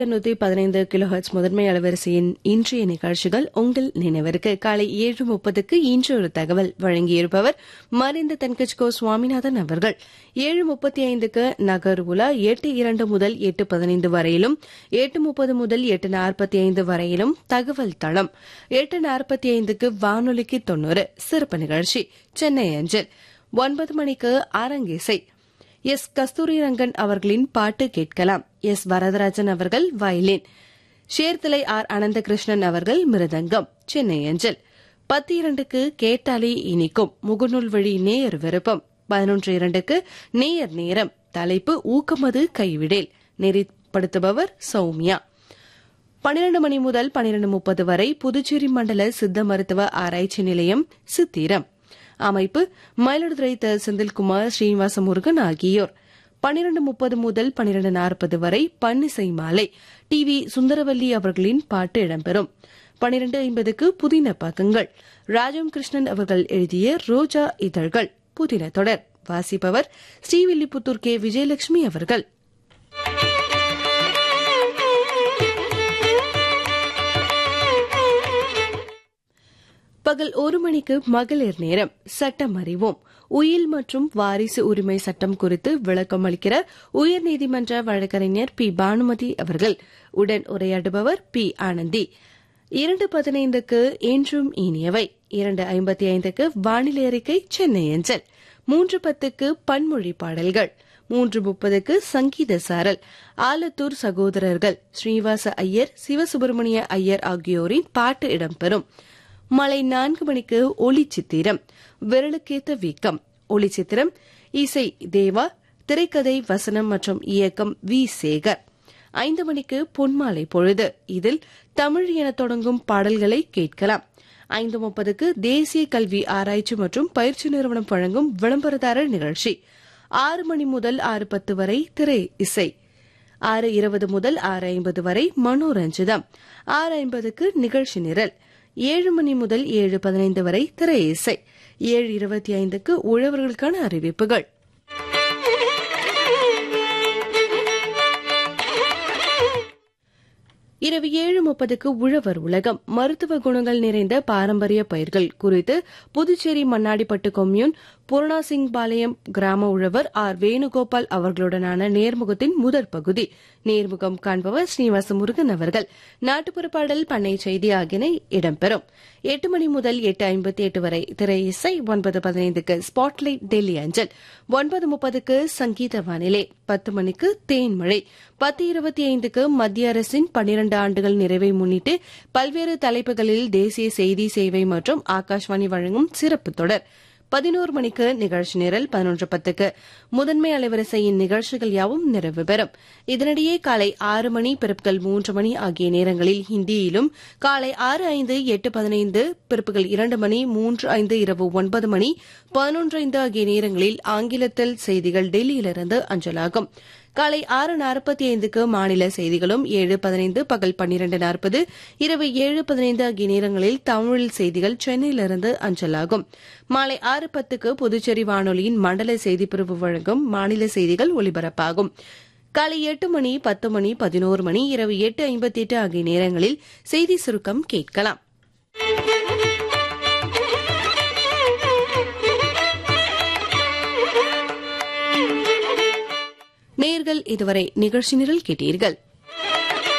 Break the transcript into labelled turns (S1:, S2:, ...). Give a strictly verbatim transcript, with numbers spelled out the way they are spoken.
S1: நூத்தி பதினைந்து கிலோஹெர்ட்ஸ் முதன்மை அலைவரிசையின் இன்றைய நிகழ்ச்சிகள் உங்கள் நினைவிற்கு காலை ஏழு முப்பதுக்கு இன்று ஒரு தகவல் வழங்கியிருப்பவர் மறைந்த தென்கட்சிகோ சுவாமிநாதன் அவர்கள். ஏழு முப்பத்தி ஐந்துக்கு நகர் உலா எட்டு இரண்டு முதல் எட்டு பதினைந்து வரையிலும், எட்டு முப்பது முதல் எட்டு நாற்பத்தி ஐந்து வரையிலும் தகவல் தளம், எட்டு நாற்பத்தி ஐந்துக்கு வானொலிக்கு தொன்னூறு சிறப்பு நிகழ்ச்சி சென்னை அஞ்சல், ஒன்பது மணிக்கு அரங்கிசை எஸ் கஸ்தூரிரங்கன் அவர்களின் பாட்டு கேட்கலாம். எஸ் வரதராஜன் அவர்கள் வயலின், ஷேர்தலை ஆர் அனந்தகிருஷ்ணன் அவர்கள் மிருதங்கம் சென்னை அஞ்சல். பத்து இரண்டுக்கு கேட்டாலே இனிக்கும் முகநூல் வழி நேயர் விருப்பம். பதினொன்று இரண்டுக்கு நேயர் நேரம், தலைப்பு ஊக்கமது கைவிடேல், நெறிப்படுத்துபவர் சௌமியா. பனிரண்டு மணி முதல் பனிரண்டு முப்பது வரை புதுச்சேரி மண்டல சித்த மருத்துவ ஆராய்ச்சி நிலையம் சித்திரம், அமைப்பு மயிலாடுதுறை த. செந்தில்குமார், ஸ்ரீனிவாச முருகன் ஆகியோர். பனிரண்டு முப்பது முதல் பனிரண்டு நாற்பது வரை பன்னிசை மாலை, டி வி சுந்தரவல்லி அவர்களின் பாட்டு இடம்பெறும். பனிரண்டு ஐம்பதுக்கு புதின பக்கங்கள், ராஜம் கிருஷ்ணன் அவர்கள் எழுதிய ரோஜா இதழ்கள் புதின தொடர், வாசிப்பவர் ஸ்ரீவில்லிபுத்தூர் கே. விஜயலட்சுமி அவர்கள். பகல் ஒரு மணிக்கு மகளிர் நேரம், சட்டம் அறிவோம், உயில் மற்றும் வாரிசு உரிமை சட்டம் குறித்து விளக்கம் அளிக்கிறார் உயர்நீதிமன்ற வழக்கறிஞர் பி. பானுமதி அவர்கள். உடன் உரையாடுபவர் பி. ஆனந்தி. இரண்டு பதினைந்துக்கு என்றும் இனியவை, இரண்டு ஐம்பத்தி ஐந்துக்கு வானிலை அறிக்கை சென்னை அஞ்சல், மூன்று பத்துக்கு பன்மொழி பாடல்கள், மூன்று முப்பதுக்கு சங்கீத சாரல், ஆலத்தூர் சகோதரர்கள் ஸ்ரீனிவாச ஐயர், சிவசுப்பிரமணிய ஐயர் ஆகியோரின் பாட்டு இடம்பெறும். மாலை நான்கு மணிக்கு ஒளிச்சித்திரம், விரலுக்கேத்த வீக்கம், ஒளிச்சித்திரம் இசை தேவா, திரைக்கதை வசனம் மற்றும் இயக்கம் வி. சேகர். ஐந்து மணிக்கு பொன்மாலை பொழுது, இதில் தமிழ் என தொடங்கும் பாடல்களை கேட்கலாம். ஐந்து முப்பதுக்கு தேசிய கல்வி ஆராய்ச்சி மற்றும் பயிற்சி நிறுவனம் வழங்கும் விளம்பரதாரர் நிகழ்ச்சி. ஆறு மணி முதல் ஆறு பத்து வரை திரை இசை, ஆறு இருபது முதல் ஆறு ஐம்பது வரை மனோரஞ்சிதம், ஆறு ஐம்பதுக்கு நிகழ்ச்சி நிரல், ஏழு மணி முதல் ஏழு பதினைந்து வரை திரை இசை, ஏழு இருபத்தி ஐந்துக்கு உழவர்களுக்கான அறிவிப்புகள். இரவு ஏழு முப்பதுக்கு உழவர் உலகம், மருத்துவ குணங்கள் நிறைந்த பாரம்பரிய பயிர்கள் குறித்து புதுச்சேரி மண்ணாடிப்பட்டு கொம்யூன் பூர்ணாசிங்பாளையம் கிராம உழவர் ஆர். வேணுகோபால் அவர்களுடனான நேர்முகத்தின் முதற் பகுதி. நேர்முகம் காண்பவர் ஸ்ரீனிவாச முருகன் அவர்கள். நாட்டுப்புற பாடல், பண்ணை செய்தி ஆகியன இடம்பெறும். எட்டு மணி முதல் எட்டு ஐம்பத்தி எட்டு வரை திரை இசை, ஒன்பது பதினைந்துக்கு ஸ்பாட்லைட் டெல்லி அஞ்சல், ஒன்பது முப்பதுக்கு சங்கீத வானிலை, பத்து மணிக்கு தேன்மழை, பத்து இருபத்தி ஐந்துக்கு மத்திய அரசின் பனிரண்டு ஆண்டுகள் நிறைவை முன்னிட்டு பல்வேறு தலைப்புகளில் தேசிய செய்தி சேவை மற்றும் ஆகாஷ்வாணி வழங்கும் சிறப்பு தொடர். பதினோரு மணிக்கு நிகழ்ச்சி நிரல், பதினொன்று பத்துக்கு முதன்மை அலைவரிசையின் நிகழ்ச்சிகள் யாவும் நிறைவு பெறும். இதனிடையே காலை ஆறு மணி, பிற்பகல் மூன்று மணி ஆகிய நேரங்களில் ஹிந்தியிலும், காலை ஆறு ஐந்து, எட்டு பதினைந்து, பிற்பகல் இரண்டு மணி, மூன்று ஐந்து, இரவு ஒன்பது மணி, பதினொன்று ஐந்து ஆகிய நேரங்களில் ஆங்கிலத்தில் செய்திகள் டெல்லியிலிருந்து அஞ்சலாகும். காலை ஆறு நாற்பத்தி ஐந்துக்கு மாநில செய்திகளும், ஏழு பதினைந்து, பகல் பன்னிரண்டு நாற்பது, இரவு ஏழு பதினைந்து ஆகிய நேரங்களில் தமிழில் செய்திகள் சென்னையிலிருந்து அஞ்சலாகும். மாலை ஆறு பத்துக்கு புதுச்சேரி வானொலியின் மண்டல செய்திப்பிரிவு வழங்கும் மாநில செய்திகள் ஒலிபரப்பாகும். காலை எட்டு மணி, பத்து மணி, பதினோரு மணி, இரவு எட்டு ஐம்பத்தி எட்டு ஆகிய நேரங்களில் செய்தி சுருக்கம் கேட்கலாம். நேயர்கள் இதுவரை நிகழ்ச்சி நிரல் கேட்டீர்கள்.